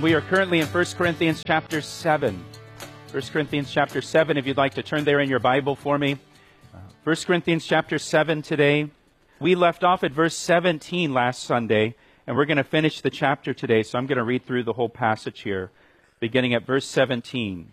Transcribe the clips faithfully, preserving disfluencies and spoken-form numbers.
We are currently in First Corinthians chapter seven. First Corinthians chapter seven, if you'd like to turn there in your Bible for me. First Corinthians chapter seven today. We left off at verse seventeen last Sunday, and we're going to finish the chapter today, so I'm going to read through the whole passage here, beginning at verse seventeen.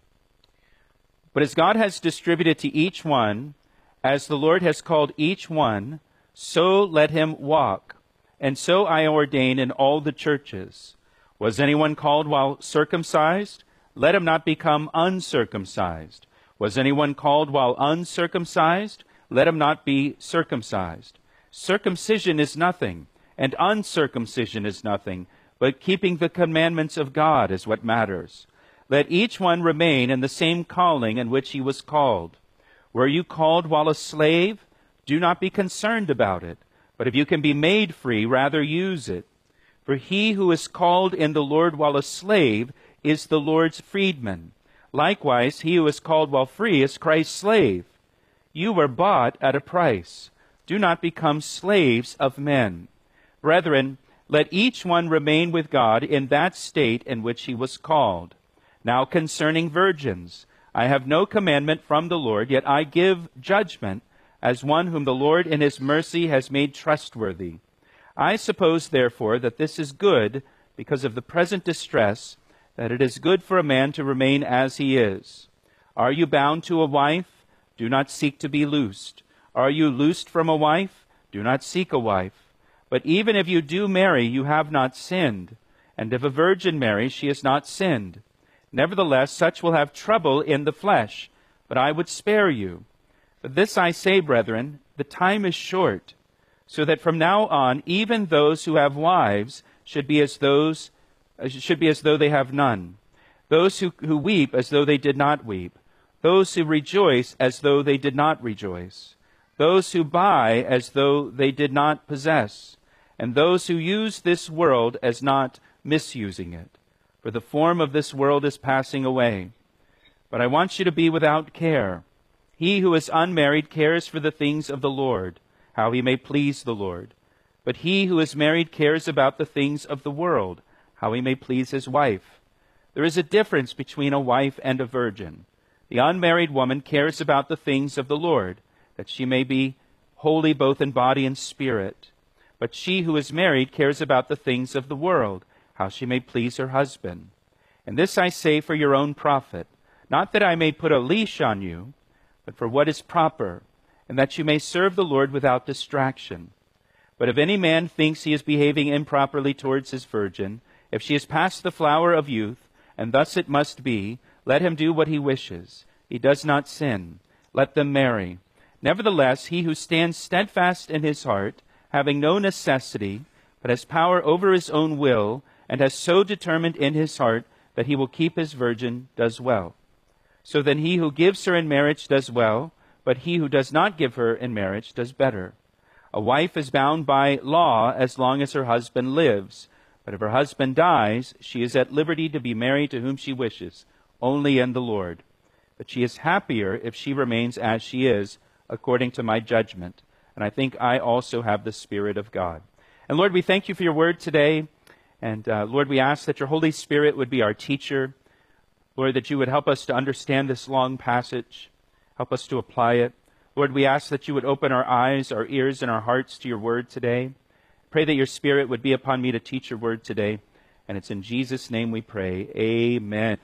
But as God has distributed to each one, as the Lord has called each one, so let him walk. And so I ordain in all the churches. Was anyone called while circumcised? Let him not become uncircumcised. Was anyone called while uncircumcised? Let him not be circumcised. Circumcision is nothing, and uncircumcision is nothing, but keeping the commandments of God is what matters. Let each one remain in the same calling in which he was called. Were you called while a slave? Do not be concerned about it, but if you can be made free, rather use it. For he who is called in the Lord while a slave is the Lord's freedman. Likewise, he who is called while free is Christ's slave. You were bought at a price. Do not become slaves of men. Brethren, let each one remain with God in that state in which he was called. Now concerning virgins, I have no commandment from the Lord, yet I give judgment as one whom the Lord in his mercy has made trustworthy. I suppose, therefore, that this is good because of the present distress, that it is good for a man to remain as he is. Are you bound to a wife? Do not seek to be loosed. Are you loosed from a wife? Do not seek a wife. But even if you do marry, you have not sinned. And if a virgin marries, she has not sinned. Nevertheless, such will have trouble in the flesh, but I would spare you. But this I say, brethren, the time is short, so that from now on, even those who have wives should be as those should be as though they have none. Those who, who weep as though they did not weep. Those who rejoice as though they did not rejoice. Those who buy as though they did not possess. And those who use this world as not misusing it. For the form of this world is passing away. But I want you to be without care. He who is unmarried cares for the things of the Lord, how he may please the Lord. But he who is married cares about the things of the world, how he may please his wife. There is a difference between a wife and a virgin. The unmarried woman cares about the things of the Lord, that she may be holy both in body and spirit. But she who is married cares about the things of the world, how she may please her husband. And this I say for your own profit, not that I may put a leash on you, but for what is proper, and that you may serve the Lord without distraction. But if any man thinks he is behaving improperly towards his virgin, if she is past the flower of youth, and thus it must be, let him do what he wishes. He does not sin. Let them marry. Nevertheless, he who stands steadfast in his heart, having no necessity, but has power over his own will, and has so determined in his heart that he will keep his virgin, does well. So then he who gives her in marriage does well, but he who does not give her in marriage does better. A wife is bound by law as long as her husband lives, but if her husband dies, she is at liberty to be married to whom she wishes, only in the Lord. But she is happier if she remains as she is, according to my judgment. And I think I also have the Spirit of God. And Lord, we thank you for your word today. And uh, Lord, we ask that your Holy Spirit would be our teacher. Lord, that you would help us to understand this long passage. Help us to apply it. Lord, we ask that you would open our eyes, our ears, and our hearts to your word today. Pray that your Spirit would be upon me to teach your word today. And it's in Jesus' name we pray. Amen.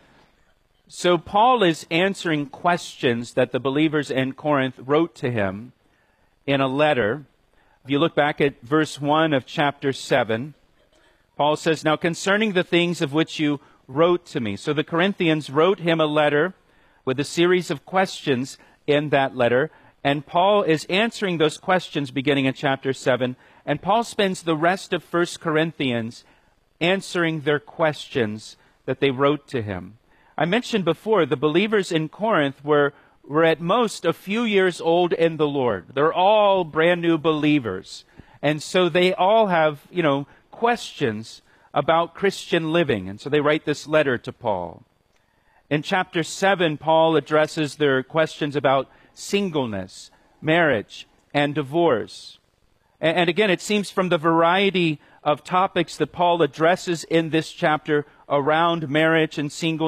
So Paul is answering questions that the believers in Corinth wrote to him in a letter. If you look back at verse one of chapter seven, Paul says, now concerning the things of which you wrote to me. So the Corinthians wrote him a letter with a series of questions in that letter. And Paul is answering those questions beginning in chapter seven. And Paul spends the rest of First Corinthians answering their questions that they wrote to him. I mentioned before, the believers in Corinth were, were at most a few years old in the Lord. They're all brand new believers. And so they all have, you know, questions about Christian living. And so they write this letter to Paul. In chapter seven, Paul addresses their questions about singleness, marriage, and divorce. And again, it seems from the variety of topics that Paul addresses in this chapter around marriage and singleness.